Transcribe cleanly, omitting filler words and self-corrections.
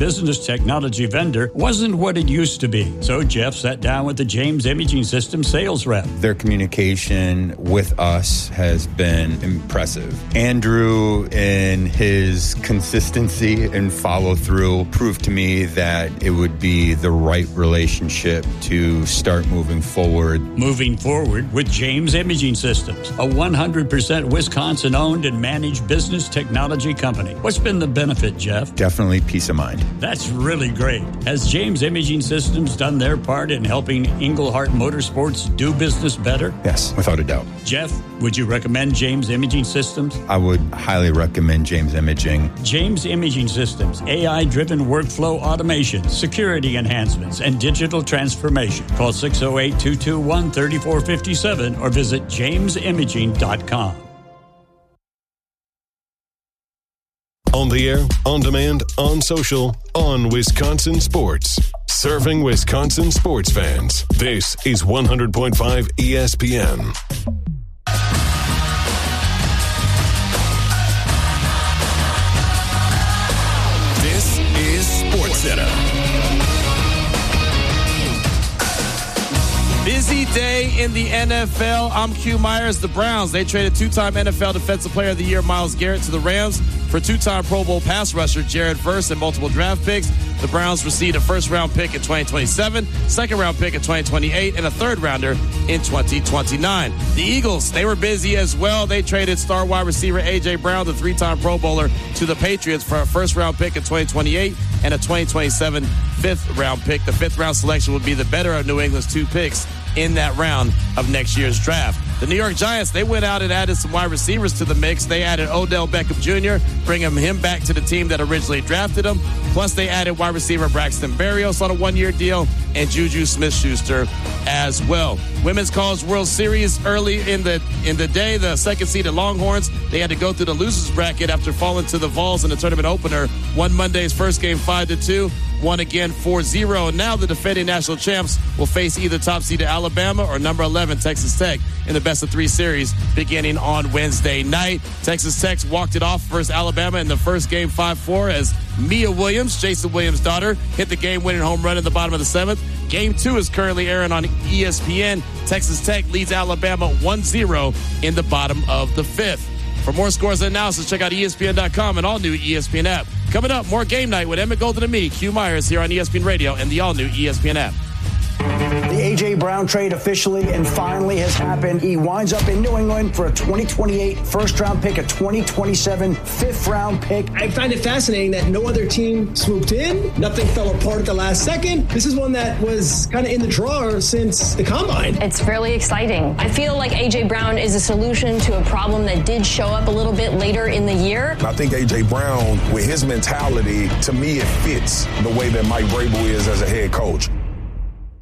business technology vendor wasn't what it used to be. So Jeff sat down with the James Imaging Systems sales rep. Their communication with us has been impressive. Andrew, in his consistency and follow through, proved to me that it would be the right relationship to start moving forward. Moving forward with James Imaging Systems, a 100% Wisconsin-owned and managed business technology company. What's been the benefit, Jeff? Definitely peace of mind. That's really great. Has James Imaging Systems done their part in helping Englehart Motorsports do business better? Yes, without a doubt. Jeff, would you recommend James Imaging Systems? I would highly recommend James Imaging. James Imaging Systems, AI-driven workflow automation, security enhancements, and digital transformation. Call 608-221-3457 or visit jamesimaging.com. On the air, on demand, on social, on Wisconsin Sports. Serving Wisconsin sports fans. This is 100.5 ESPN. This is SportsCenter. Busy day in the NFL. I'm Q Myers. The Browns, they traded two-time NFL Defensive Player of the Year Myles Garrett to the Rams for two-time Pro Bowl pass rusher Jared Verse and multiple draft picks. The Browns received a first-round pick in 2027, second-round pick in 2028, and a third-rounder in 2029. The Eagles, they were busy as well. They traded star wide receiver A.J. Brown, the three-time Pro Bowler, to the Patriots for a first-round pick in 2028 and a 2027 fifth-round pick. The fifth-round selection would be the better of New England's two picks in that round of next year's draft. The New York Giants, they went out and added some wide receivers to the mix. They added Odell Beckham Jr., bringing him back to the team that originally drafted him. Plus, they added wide receiver Braxton Berrios on a one-year deal and Juju Smith-Schuster as well. Women's College World Series early in the day, the second-seeded Longhorns, they had to go through the losers bracket after falling to the Vols in the tournament opener. Won Monday's first game 5-2, won again 4-0. Now the defending national champs will face either top-seeded Alabama or number 11 Texas Tech in the best-of-3 series beginning on Wednesday night. Texas Tech walked it off versus Alabama in the first game 5-4 as Mia Williams, Jason Williams' daughter, hit the game-winning home run in the bottom of the seventh. Game 2 is currently airing on ESPN. Texas Tech leads Alabama 1-0 in the bottom of the fifth. For more scores and analysis, check out ESPN.com and all-new ESPN app. Coming up, more Game Night with Emmett Golden and me, Q Myers, here on ESPN Radio and the all-new ESPN app. The A.J. Brown trade officially and finally has happened. He winds up in New England for a 2028 first-round pick, a 2027 fifth-round pick. I find it fascinating that no other team swooped in. Nothing fell apart at the last second. This is one that was kind of in the drawer since the Combine. It's fairly exciting. I feel like A.J. Brown is a solution to a problem that did show up a little bit later in the year. I think A.J. Brown, with his mentality, to me, it fits the way that Mike Vrabel is as a head coach.